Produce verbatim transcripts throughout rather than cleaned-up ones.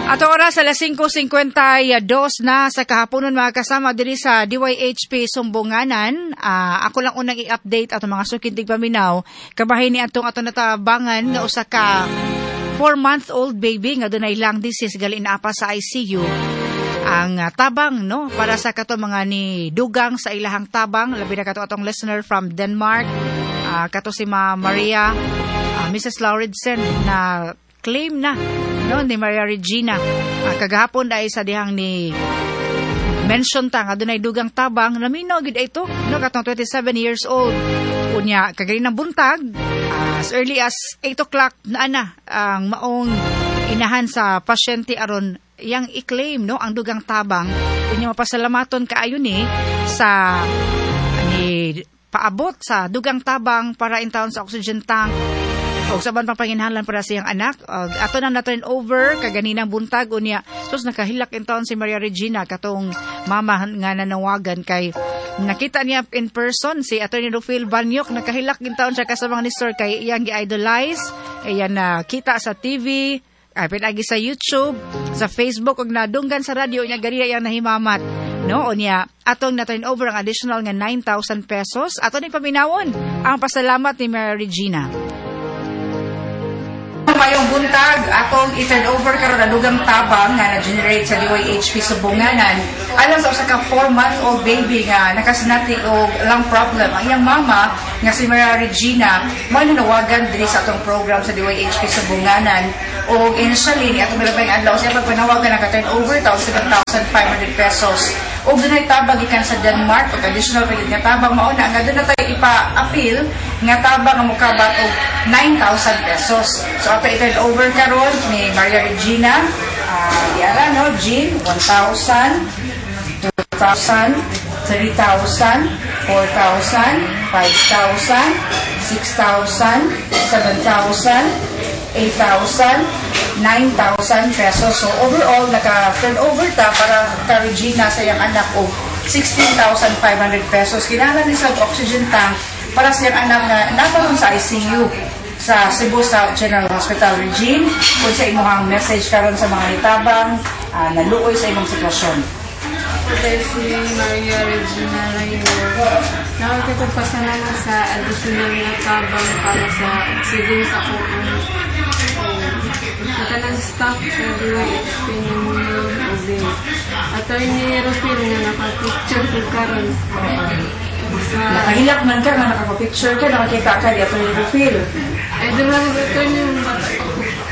Ato oras alas singko singkwentadós na sa kahaponon mga kasama diri sa D Y H P Sumbunganan. Uh, ako lang unang i-update ato mga sukintig paminaw. Kabahin ni atong ato natabangan nga usa ka four-month-old baby nga dunay lung disease gali inaapa sa I C U. Ang uh, tabang no para sa kato mga ni dugang sa ilahang tabang labi na kato atong listener from Denmark. Uh, kato si Ma Maria uh, Missus Lauridsen na claim na no ni Maria Regina uh, kagahapon ay sa dihang ni mention ta nga dunay dugang tabang naminaw gid ito no katong twenty-seven years old unya kagari ng buntag uh, as early as eight o'clock na ana ang maong inahan sa pasyente aron yang i-claim no ang dugang tabang unya mapasalamaton kaayo ni sa ni paabot sa dugang tabang para in town sa oxygen tank o saban papanginhalan para siyang anak. Uh, ato na na-turn over kaganinang buntag unya. Sus nakahilak in town si Maria Regina katong mama nga nanawagan kay nakita niya in person si Attorney Rufil Banyok nakahilak in town siya kasama ni Sir kay iyang gi-idolize. Ayan na uh, kita sa T V, ay pinagi sa YouTube, sa Facebook ug nadunggan sa radio nya gari yang nahimamat. No, unya atong na-turn over ang additional nga nine thousand pesos. Ato ni paminawon ang pasalamat ni Maria Regina. Mayong buntag, atong i-turn over karon ang dugang tabang nga na-generate sa D Y H P Sumbunganan. Alam sa usa ka four-month-old baby nga nakasinati og lung problem. Ang iyang mama nga si Maria Regina mananawagan diri sa atong program sa D Y H P Sumbunganan. O initially, ni atong milabay adlaw siya pagpanawagan naka-turn over taon seven thousand five hundred pesos. O dunay tabang ikan sa Denmark o additional pilit nga tabang mauna nga doon na tayo ipa-appeal nga tabang ang mukabat og nine thousand pesos. So ato i-turn over karon ni Maria Regina, uh, diara no, Jean, one thousand, two thousand, three thousand, four thousand, five thousand, six thousand, seven thousand, eight thousand, nine thousand pesos. So overall, naka-turn over ta para ka Regina sa iyang anak o sixteen thousand five hundred pesos. Kinahanglan ni sa oxygen tank para sa iyang anak na naparoon sa I C U sa Cebu South General Hospital. Regine, kung sa imuhang message karon sa mga nitabang, uh, naluoy sa imong sitwasyon. Dahil si Maria Regina Raynor, nakakitagpasalamat sa additional na tabang para sa oxygen sa kuong. Matalang staff sa D Y H P ng mga obin. Attorney Rufil nga nakapicture ko karon. Nakahilak man ka nga nakapicture ka, nakakita ka di Attorney Rufil. Ay, doon lang ito yung bata ko.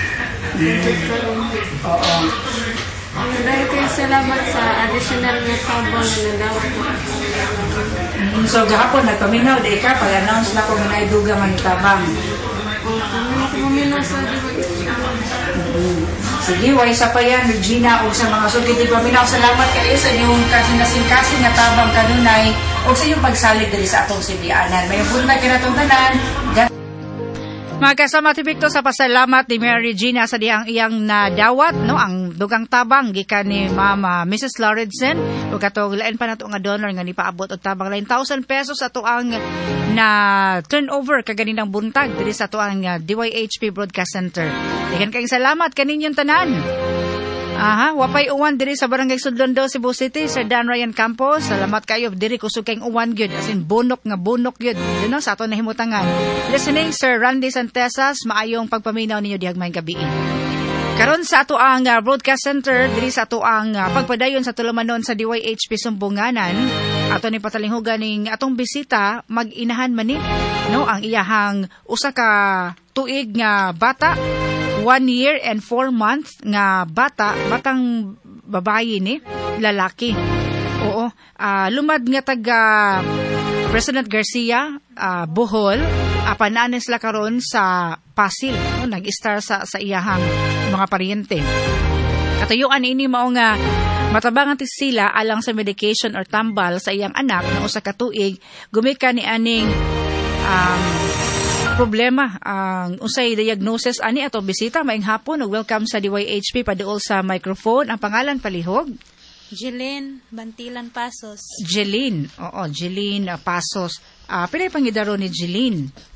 Oo. Dahil kayo salamat sa additional na tabang na nagawat ko. Mm, so, gahapon, nagpaminaw, di ka, pag-announce na kung may duga man itabang. Oo, puminaw sa D Y H P. Sige, way sa pa yan, Regina, o sa mga sugid di paminaw. Salamat kayo sa inyong kasing-kasing nga tabang kanunay o sa inyong pagsalig dali sa atong sibianan. May buntag ka na itong tanan. Mga kasama tibikto sa pasalamat ni Maria Regina sa dihang iyang nadawat no ang dugang tabang gikan ni Mama Missus Lauridsen ug katong lain pa nato nga donor nga nipaabot og tabang nine thousand pesos ato ang na turnover kaganinang buntag diri sa ato ang D Y H P Broadcast Center. Digan kay salamat kaninyong tanan. Aha, wapay uwan diri sa Barangay Sudlondo, Cebu City, Sir Dan Ryan Campos. Salamat kayo diri kusog kayong uwan gyud, as in bunok nga bunok gyud. Dino sa ato nahimutangan. Listening Sir Randy Santesas, maayong pagpaminaw ninyo dihang may gabi. Karon sa ato ang uh, broadcast center diri sa ato ang uh, pagpadayon sa tulumanon sa D Y H P Sumbunganan. Ato ni patalinghugan ning atong bisita mag-inahan man ni no ang iyahang usa ka tuig nga bata. One year and four months nga bata, batang babae ni, lalaki. Oo, uh, lumad nga taga President Garcia, uh, Bohol, apanaan sila karon sa Pasil, no? Nag-star sa, sa iyahang mga paryente. Katuyuan ini mao nga matabangan ti sila alang sa medication or tambal sa iyang anak na usa ka tuig, gumika ni aning um, problema ang uh, usay diagnosis ani ato bisita maayong hapon ug welcome sa D Y H P paduol sa microphone. Ang pangalan palihog? Jeline Bantilan Pasos. Jeline. Oo, Jeline uh, Pasos. Ah, uh, pilay pangidaro ni Jeline.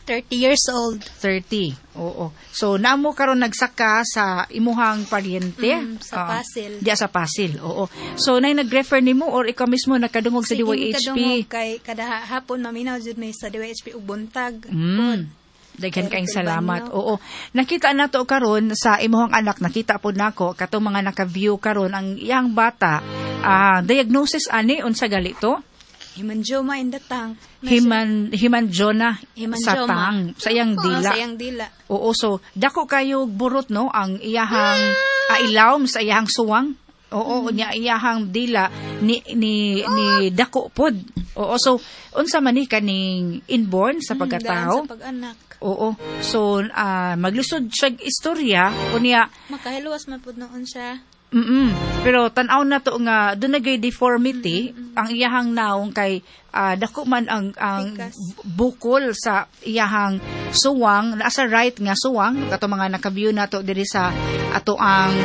thirty years old. thirty. Oo. So namo karon nagsaka sa imuhang paryente Mm, sa Oo. Pasil. Diya sa Pasil. Oo. So nay nag-refer nimo or ikaw mismo nakadungog sa D Y H P? Kadungog kay kada ha- hapon maminaw jud may sa D Y H P ug buntag. Mm. Daghan Pero kayong kay salamat. Banyo. Oo. Nakita nato karon sa imuhang anak, nakita pod nako katong mga naka-view karon ang iyang bata. Ah, diagnosis ani unsa gali to? Hemangioma in the tank. Himan himangioma sa Hemangioma. tang, sa iyang Oo, dila. sa iyang dila. Oo, so dako kayo burot no ang iyahang ah, ilawom sa iyahang suwang. Oo, niya iyahang dila ni ni ni dako pod. Oo, so unsa man ni kaning inborn sa Mm, pagkatao? daan sa pag-anak. Oo. So ah, maglisod siya istorya unya. Makahiluwas man pud noon siya. Mm. Pero tan-aw na to nga doon nagay deformity ang iyahang naong kay ah, dako man ang ang Pikas. bukol sa iyahang suwang naa sa right nga suwang kato mga naka-view nato diri sa ato ang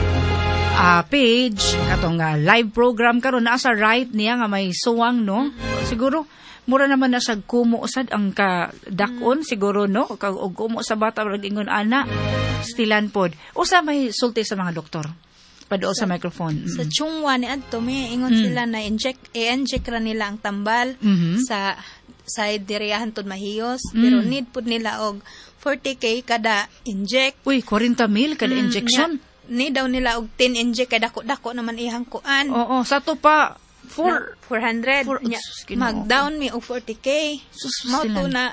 ah, page katong nga live program karon naa sa right niya nga may suwang no. Siguro mura naman na siya kumo usad ang kadakon siguro no kag og kumo sa bata rag ingon ana stilan pod usa may sulti sa mga doktor paduol sa microphone. Sa Mm. Chungwa ni adto may ingon sila na inject i-inject ra nila ang tambal Mhm. sa side diriyahan tud mahiyos Mm. pero need pud nila og forty k kada inject. Uy, forty mil kada Mm, injection. nga, need daw nila og ten inject kay dako-dako naman ihang kuan. Oo, sa to pa for four hundred. For- Nya, sus, Ginoo. mag-down mi og forty k. Sus, Mao sila. to na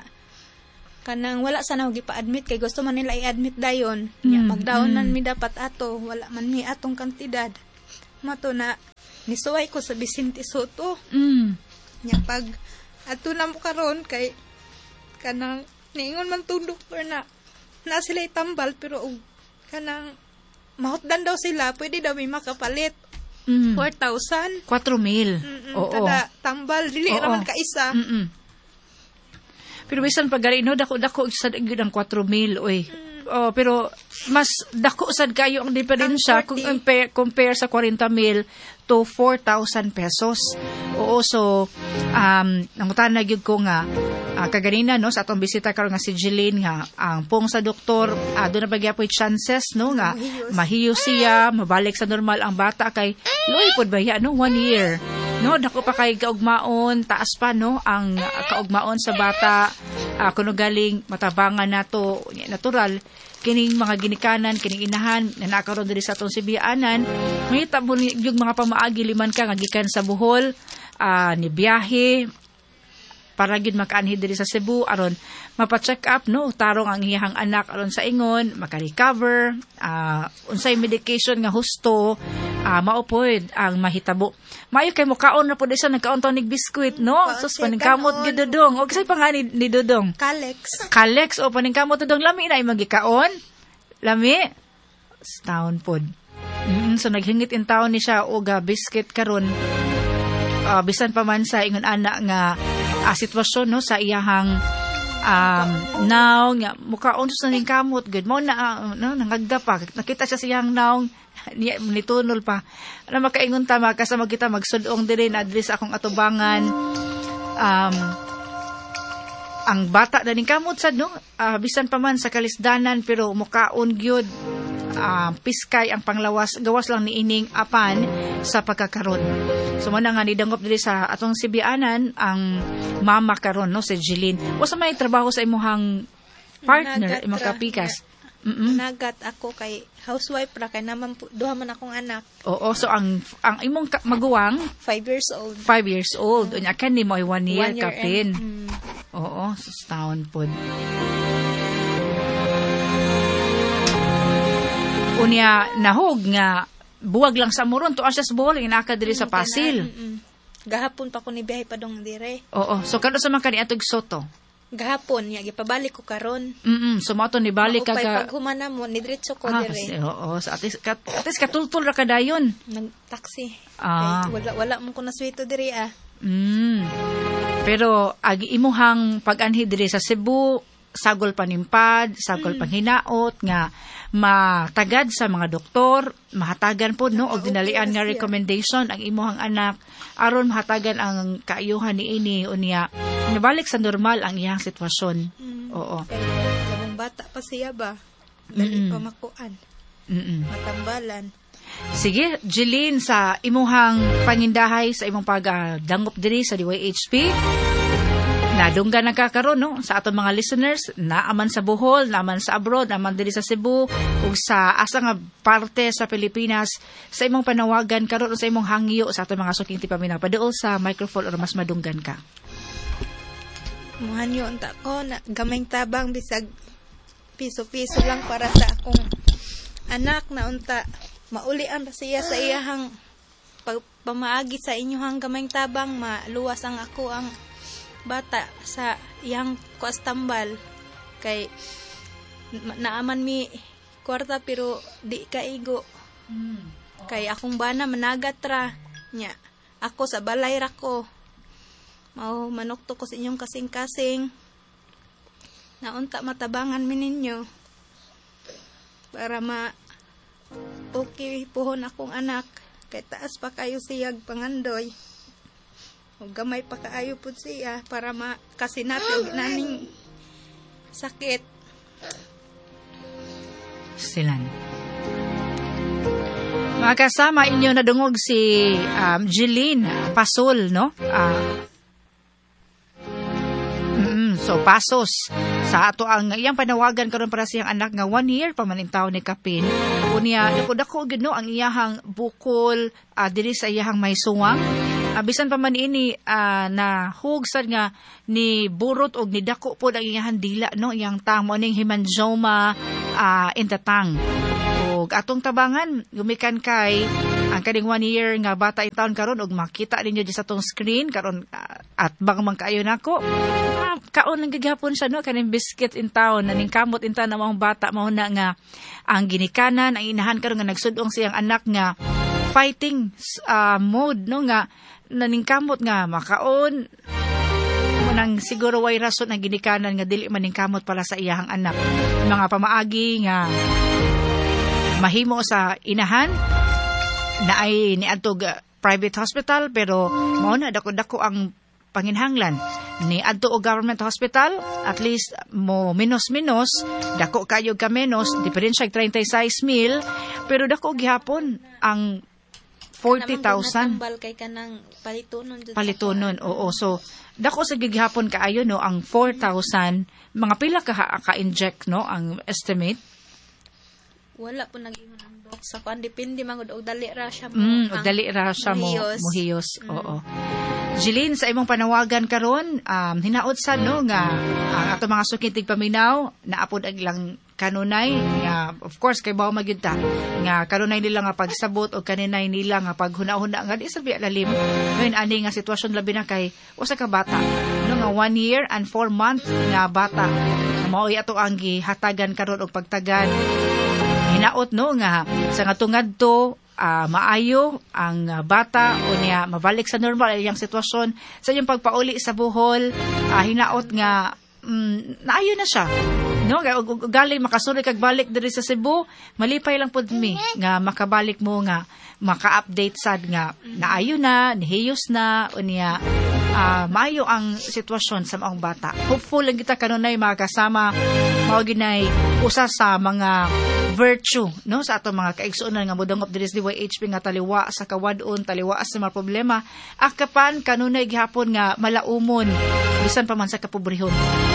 kanang wala sa gi pa-admit kay gusto man nila i-admit dayon. Nya, Mm, mag-down mm. man mi dapat ato, wala man mi atong kantidad. Mao to na nisuway ko sa Vicente Soto. mm, Nya pag ato na mo karon kay kanang niingon man tong doktor na na sila tambal pero og kanang mahutdan daw sila pwede daw may makapalit mm. four thousand. four mil. Mm-mm, Oo. kada tambal dili Oo. naman ka isa. Mm-mm. Pero bisan pag gali no dako-dako sa gyud ang four mil oy. Oh, pero mas dako sad kayo ang diferensya Ang kung forty. compare, compare sa forty mil to four thousand pesos. Oo, so um nangutan na gyud ko nga ah, kaganina no sa atong bisita karon nga si Jeline nga ang pong sa doktor uh, do na bagyapoy chances no nga Mahiyos. mahiyo siya mabalik sa normal ang bata kay luoy pod ba ya no one year. No, dako pa kay kaugmaon, taas pa no ang uh, kaugmaon sa bata uh, kuno galing matabangan nato natural kining mga ginikanan kining inahan na nakaroon diri sa atong Sibianan ngita mo ni- yung mga pamaagi liman ka nga gikan sa Bohol uh, ni biyahe para gid makaanhi diri sa Cebu aron mapa-check up no tarong ang iyang anak aron sa ingon maka-recover ah, unsay medication nga husto uh, maupod ang mahitabo mayo kay mo kaon na pud siya nagkaon to nig biskwit no Kaon sus siya, paningkamot kaon. gid dodong og say pa nga ni, ni dodong Kalex. Kalex o paningkamot dodong lami na imong gikaon lami taon pod mm, so naghingit in taon ni siya og ah, biscuit karon uh, bisan pa man sa ingon ana nga uh, sitwasyon no sa iyahang um now nga mukaon sa ning kamot good mo na uh, no nangagda pa nakita siya sa iyang naong niya nitunol pa ana makaingon ta makasama kita magsudong diri na diri sa akong atubangan um ang bata na ning kamot sad no Ah, bisan pa man sa kalisdanan pero mukaon gyud ah, piskay ang panglawas gawas lang ni ining apan sa pagkakaron. So mo na nga nidangop diri sa atong Sibianan ang mama karon no si Jeline. Usa may trabaho sa imuhang partner Nagat imong ra. kapikas. Mm. Nagat ako kay housewife ra kay naman po- duha man akong anak, Oo, so ang ang imong ka- maguwang five years old. five years old. Unya kan ni mo ay one year, One year kapin. and- mm, Oo, so taon pod. Unya nahog nga buwag lang sa muron to asya sa Bohol inaka diri sa Pasil. mm, mm. Gahapon pa ko ni biyahe pa dong dire. Oo, so kano sa man kani atog Soto. Gahapon nya gipabalik ko karon. Mm. So mo to ni balik ka Maupay ka. paghumana mo ni diretso ko Ah, dire. kasi- oo, so at least kat, at least katultul ra kadayon. Nag-taxi. Ah. Kay wala wala mo ko na swito dire ah. Mm. Pero agi imuhang pag-anhi diri sa Cebu sagol panimpad, sagol panghinaot nga matagad sa mga doktor, mahatagan po no og dinalian nga recommendation ang imuhang anak aron mahatagan ang kaayuhan niini unya nabalik sa normal ang iyang sitwasyon. Oo. Labang bata pa siya ba? Dali pa makuan. Mm-mm. Matambalan. Sige, Jeline, sa imuhang pangindahay, sa imong pagdangop diri sa D Y H P, nadunggan nagkakaroon no sa atong mga listeners naaman sa Bohol, naaman sa abroad, naaman diri sa Cebu ug sa asa nga parte sa Pilipinas sa imong panawagan karon sa imong hangyo sa atong mga suking tipaminaw paduol sa microphone or mas madunggan ka. Muhanyo unta ko na gamayng tabang bisag piso-piso lang para sa akong anak na unta maulian pa siya sa iyahang pag, pamaagi sa inyohang gamayng tabang maluwas ang ako ang bata sa iyang kuastambal kay naaman mi kwarta pero di kaigo mm. Kay akong bana managat ra nya ako sa balay ra ko mao manukto ko sa inyong kasing-kasing naunta matabangan mi ninyo para ma okay pohon akong anak kay taas pa kayo siyag pangandoy o gamay pa kaayo po siya para makasinati og naning sakit. Silan. Mga kasama inyo nadungog si um, Jeline Pasol, no? Uh, mm, so, pasos. Sa ato ang iyang panawagan karon para siyang anak nga one year pa man in taon ni Kapin. Unya, dako-dako gid no ang iyahang bukol uh, diri sa iyahang may suwang. Uh, bisan pa man ini uh, na hugsad nga ni burot og ni dako po ang iyang dila no iyang tang mo ning hemangioma uh, in the tongue. Og atong tabangan gumikan kay ang kaning one year nga bata in taon karon og makita ninyo di sa tong screen karon uh, at bang man kaayo nako uh, kaon lang gigapon siya no kaning biscuit in town naning kamot in town na mga bata mao na nga ang ginikanan ang inahan karon nga nagsudong siyang anak nga fighting uh, mode no nga naningkamot nga makaon nang siguro way rason ang ginikanan nga dili maningkamot para sa iyahang anak mga pamaagi nga mahimo sa inahan na ay niadtog uh, private hospital pero mao na dako-dako ang panginhanglan ni adto og government hospital at least mo menos-menos dako kayo ka menos diferensya thirty-six mil pero dako gihapon ang forty thousand tambal kay kanang palitunon palitunon oo so dako sa gigihapon kaayo no ang four thousand mga pila ka ka-inject no ang estimate wala po nag-ingon ang dok sa kuan depende man og dali ra siya mo mm, og dali ra siya mo muhiyos mm. Oo Jeline, sa imong panawagan karon um, hinaot sad no nga ang ato mga sukitig paminaw naapod ang ilang kanunay nga of course kay bawo magyud ta nga kanunay nila nga pagsabot o kaninay nila nga paghuna-huna nga di sabi lalim ngayon ani nga sitwasyon labi na kay usa ka bata no nga one year and four month nga bata mao ato ang gihatagan karon og pagtagan hinaot no nga sa nga tungadto Uh, maayo ang uh, bata o niya mabalik sa normal ang sitwasyon sa iyong pagpauli sa Bohol uh, hinaot nga um, naayo na siya no galing makasulod kag balik diri sa Cebu malipay lang pud mi nga makabalik mo nga maka-update sad nga naayo na nihiyos na o niya uh, maayo ang sitwasyon sa mga bata hopeful lang kita kanunay mga kasama mao ginay usa sa mga virtue no sa ato mga kaigsuonan nga modangop diri sa D Y H P nga taliwa sa kawadon taliwa sa mga problema akapan kanunay gihapon nga malaumon bisan pa man sa kapobrehon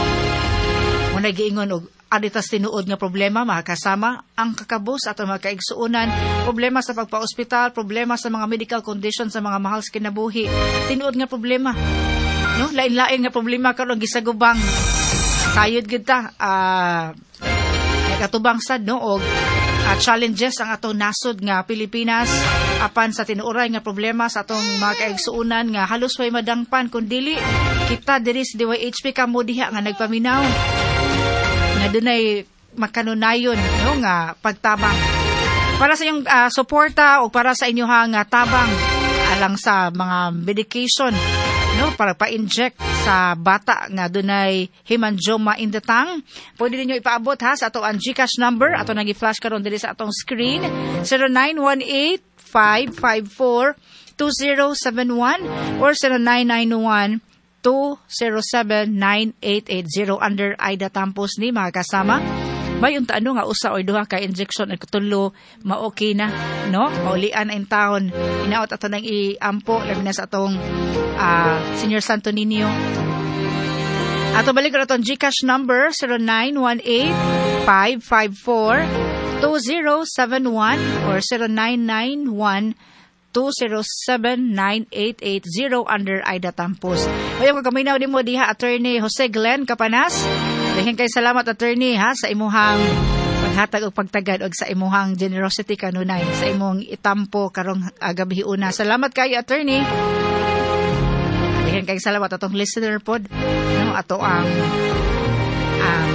mo nagiingon og aditas tinuod nga problema makakasama ang kakabus ato mga kaigsuonan problema sa pagpa-ospital problema sa mga medical conditions sa mga mahal sa kinabuhi tinuod nga problema no lain-lain nga problema karon gisagubang sayod gid ta ah uh, katubang sad no og uh, challenges ang atong nasod nga Pilipinas apan sa tinuoray nga problema sa atong mga kaigsuonan nga halos way madangpan kun dili kita diri sa D Y H P kamo diha nga nagpaminaw nga dunay makanunayon no nga pagtabang para sa inyong uh, suporta o para sa inyo nga tabang alang sa mga medication no para pa-inject sa bata nga dunay hemangioma in the tongue. Pwede ninyo ipaabot ha sa ato ang GCash number ato nang i-flash karon diri sa atong screen zero nine one eight five five four two zero seven one or zero nine nine one two zero seven nine eight eight zero under Aida Tampos ni mga kasama. May unta ano nga usa or duha ka injection at kutulo ma-okay na, no? Maulian ang taon. Inaot ato nang i-ampo labi na sa atong uh, Senior Santo Niño. Ato balik na atong GCash number zero nine one eight five five four two zero seven one or zero nine nine one two zero seven nine eight eight zero under Aida Tampos. Ayong kagaminaw din mo diha Attorney Jose Glenn Capanas. Daghang kay salamat attorney ha sa imuhang paghatag og pagtagad og sa imuhang generosity kanunay sa imong itampo karong uh, gabi una. Salamat kayo attorney. Daghang kay salamat atong listener pod no ato ang ang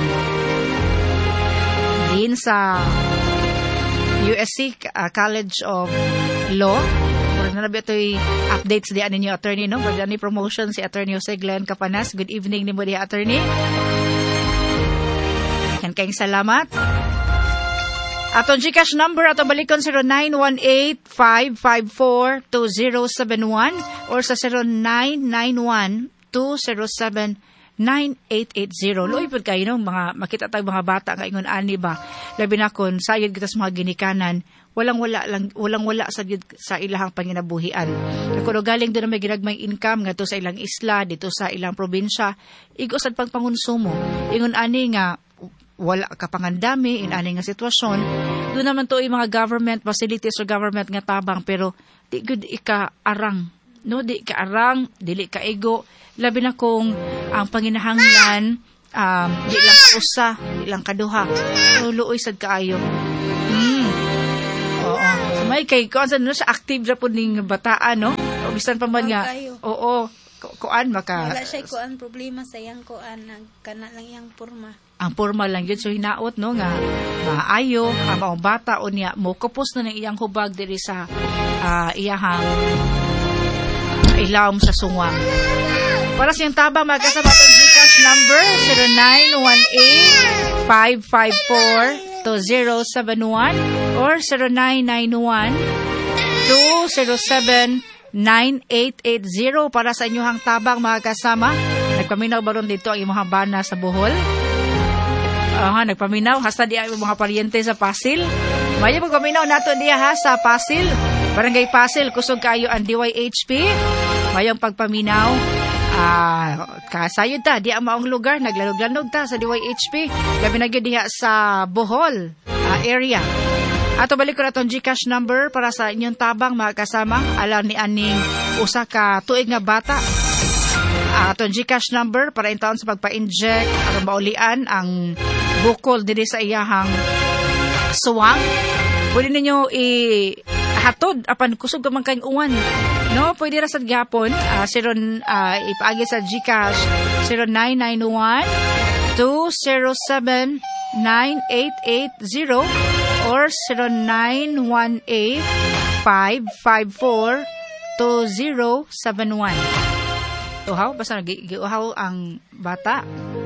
din sa U S C uh, College of Law. Or na nabi ito'y updates diyan ninyo attorney no. Pwede ni promotion si attorney Jose Glenn Capanas. Good evening ni mo diha attorney. Kayong salamat. Atong GCash number atong balikon zero nine one eight five five four two zero seven one or sa zero nine nine one two zero seven nine eight eight zero. Loy pud kayo no mga makita tag mga bata nga ingon ani ba. Labi na kon sayod kita sa mga ginikanan. Walang wala lang walang wala sa sa ilahang panginabuhian. Kuno galing din may ginagmay income ngadto sa ilang isla dito sa ilang probinsya. Igo sad pagpangonsumo. Ingon ani nga wala ka pangandami in ani nga sitwasyon. Doon naman to yung mga government facilities or government nga tabang pero di good ika arang. No, di ka arang, dili ka ego. Labi na kung ang panginahanglan um, di lang usa, di lang kaduha. So, luoy sad kaayo. Hmm. Oo. So, may kay kung saan no, siya active ra po ning bataan, no? O bisan pa man nga. Oo. Kuan maka. Wala siya kuan problema sa iyang kuan kana lang iyang porma. Ang forma lang yun. So, hinaot, no, nga, maayo, ang mga bata, o niya, mo kapos na ng iyang hubag diri sa uh, iyahang uh, ilawom sa sungwang. Para sa iyong tabang, magkasama itong GCash number, zero nine one eight five five four two zero seven one or zero nine nine one two zero seven nine eight eight zero para sa inyong tabang, mga kasama. Nagpaminaw ba ron dito ang inyong bana sa Bohol? Uh, ha, nagpaminaw, hasta di ay mga paryente sa Pasil. Maya magpaminaw nato diya ha sa Pasil. Barangay Pasil, kusog kayo ang D Y H P. Mayang pagpaminaw. Uh, kasayod ta, di ang maong lugar. Naglanog-lanog ta sa D Y H P. Gabi na diya sa Bohol uh, area. Ato balik ko na itong GCash number para sa inyong tabang, mga kasama. Alam ni aning usa ka tuig nga bata. Uh, itong GCash number para in taon sa pagpa-inject at maulian ang bukol diri sa iyahang suwang. Pwede ninyo i-hatod apan kusog ka man kayong uwan. No, pwede ra sa gapon. Uh, zero, uh, ipaagi sa GCash zero nine nine one two zero seven nine eight eight zero or zero nine one eight five five four two zero seven one. Uhaw, basta nag-uhaw ang bata.